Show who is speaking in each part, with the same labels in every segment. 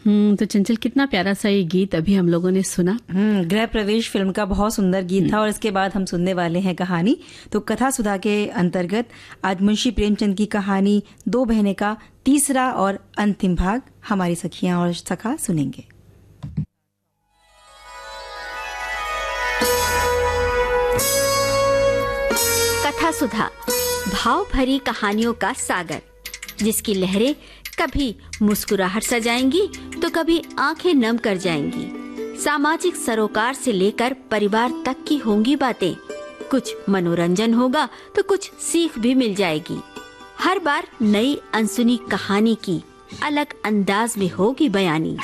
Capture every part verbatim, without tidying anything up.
Speaker 1: हम्म तो चंचल, कितना प्यारा सा ये गीत अभी हम लोगों ने सुना।
Speaker 2: हम्म गृह प्रवेश फिल्म का बहुत सुंदर गीत था। और इसके बाद हम सुनने वाले हैं कहानी। तो कथा सुधा के अंतर्गत आज मुंशी प्रेमचंद की कहानी दो बहनें का तीसरा और अंतिम भाग हमारी सखियां और सखा सुनेंगे।
Speaker 3: कथा सुधा, भाव भरी कहानियों का सागर, जिसकी लहरें कभी मुस्कुराहट सजाएंगी तो कभी आंखें नम कर जाएंगी। सामाजिक सरोकार से लेकर परिवार तक की होंगी बातें। कुछ मनोरंजन होगा तो कुछ सीख भी मिल जाएगी। हर बार नई अनसुनी कहानी की अलग अंदाज में होगी बयानी।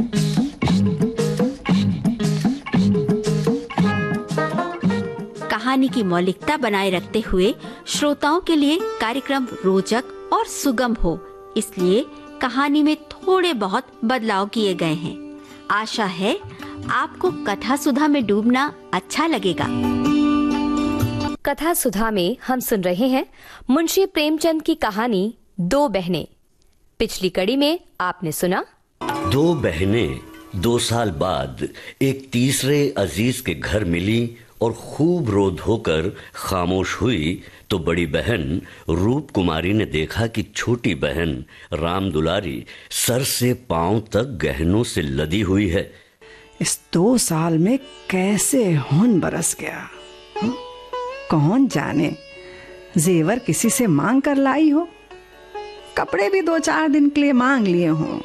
Speaker 3: कहानी की मौलिकता बनाए रखते हुए श्रोताओं के लिए कार्यक्रम रोचक और सुगम हो, इसलिए कहानी में थोड़े बहुत बदलाव किए गए हैं। आशा है आपको कथा सुधा में डूबना अच्छा लगेगा।
Speaker 4: कथा सुधा में हम सुन रहे हैं मुंशी प्रेमचंद की कहानी दो बहनें। पिछली कड़ी में आपने सुना,
Speaker 5: दो बहनें दो साल बाद एक तीसरे अजीज के घर मिली और खूब रो धोकर खामोश हुई तो बड़ी बहन रूप कुमारी ने देखा कि छोटी बहन राम दुलारी सर से पांव तक गहनों से लदी हुई है।
Speaker 6: इस दो साल में कैसे हुन बरस गया, हुँ? कौन जाने जेवर किसी से मांग कर लाई हो, कपड़े भी दो चार दिन के लिए मांग लिए हों।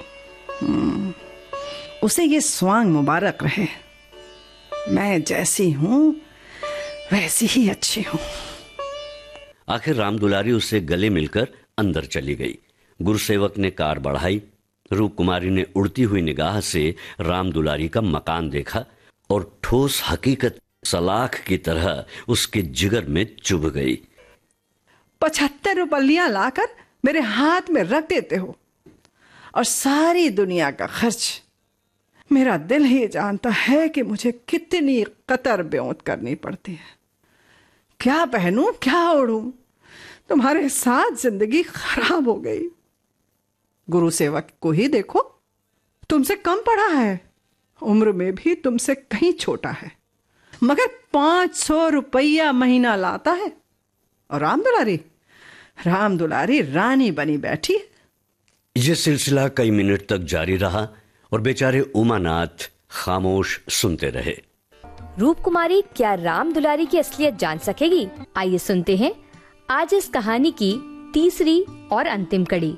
Speaker 6: उसे ये स्वांग मुबारक रहे। मैं जैसी हूँ वैसी ही अच्छी हूँ।
Speaker 5: आखिर राम दुलारी उससे गले मिलकर अंदर चली गई। गुरुसेवक ने कार बढ़ाई। रूप कुमारी ने उड़ती हुई निगाह से राम दुलारी का मकान देखा और ठोस हकीकत सलाख की तरह उसके जिगर में चुभ गई।
Speaker 6: पचहत्तर रुपलियां लाकर मेरे हाथ में रख देते हो और सारी दुनिया का खर्च। मेरा दिल ही जानता है कि मुझे कितनी कतर ब्योंत करनी पड़ती है। क्या पहनूं, क्या ओढ़ूं, तुम्हारे साथ जिंदगी खराब हो गई। गुरु सेवक को ही देखो, तुमसे कम पढ़ा है, उम्र में भी तुमसे कहीं छोटा है, मगर पांच सौ रुपया महीना लाता है। और राम दुलारी राम दुलारी रानी बनी बैठी है।
Speaker 5: यह सिलसिला कई मिनट तक जारी रहा और बेचारे उमानाथ खामोश सुनते रहे।
Speaker 4: रूप कुमारी क्या राम दुलारी की असलियत जान सकेगी? आइए सुनते हैं आज इस कहानी की तीसरी और अंतिम कड़ी।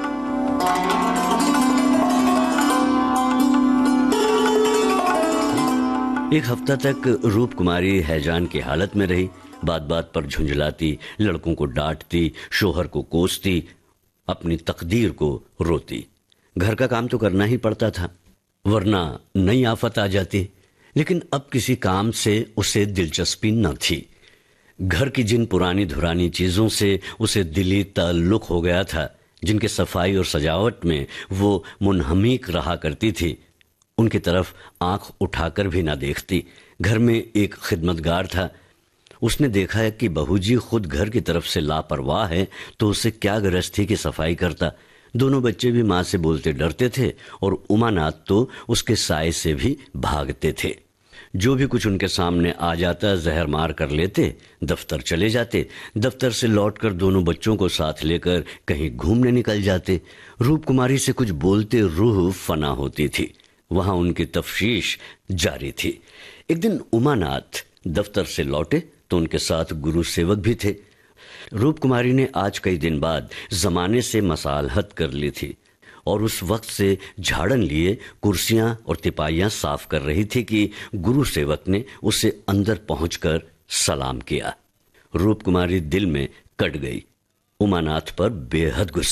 Speaker 5: एक हफ्ता तक रूप कुमारी हैजान की हालत में रही। बात बात पर झुंझलाती, लड़कों को डांटती, शोहर को कोसती, अपनी तकदीर को रोती। घर का काम तो करना ही पड़ता था, वरना नई आफत आ जाती। लेकिन अब किसी काम से उसे दिलचस्पी न थी। घर की जिन पुरानी धुरानी चीजों से उसे दिली ताल्लुक हो गया था, जिनके सफाई और सजावट में वो मुनहमीक रहा करती थी, उनकी तरफ आंख उठाकर भी ना देखती। घर में एक खिदमतगार था। उसने देखा है कि बहूजी खुद घर की तरफ से लापरवाह है तो उसे क्या गृहस्थी की सफाई करता। दोनों बच्चे भी माँ से बोलते डरते थे और उमानाथ तो उसके साय से भी भागते थे। जो भी कुछ उनके सामने आ जाता जहर मार कर लेते, दफ्तर चले जाते। दफ्तर से लौटकर दोनों बच्चों को साथ लेकर कहीं घूमने निकल जाते। रूप कुमारी से कुछ बोलते रूह फना होती थी। वहां उनकी तफ्शीश जारी थी। एक दिन उमानाथ दफ्तर से लौटे तो उनके साथ गुरु सेवक भी थे। रूप कुमारी ने आज कई दिन बाद जमाने से मसालहत कर ली थी और उस वक्त से झाड़न लिए कुर्सियां और तिपाइयां साफ कर रही थी कि गुरु सेवक ने उसे अंदर पहुंचकर सलाम किया। रूप कुमारी दिल में कट गई। उमानाथ पर बेहद गुस्सा